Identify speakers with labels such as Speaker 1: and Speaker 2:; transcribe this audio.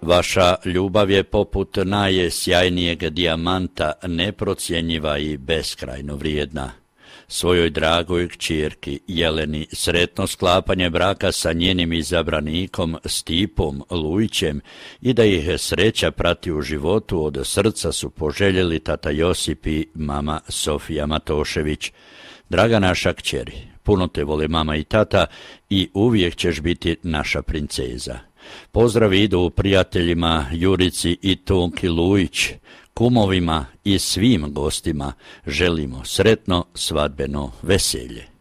Speaker 1: Vaša ljubav je poput najsjajnijeg dijamanta, neprocjenjiva i beskrajno vrijedna. Svojoj dragoj kćerki Jeleni sretno sklapanje braka sa njenim izabranikom Stipom Lujićem i da ih sreća prati u životu od srca su poželjeli tata Josip i mama Sofija Matošević. Draga naša kćeri, puno te vole mama i tata i uvijek ćeš biti naša princeza. Pozdravi idu prijateljima Jurici i Tonki Lujić, kumovima i svim gostima želimo sretno svadbeno veselje.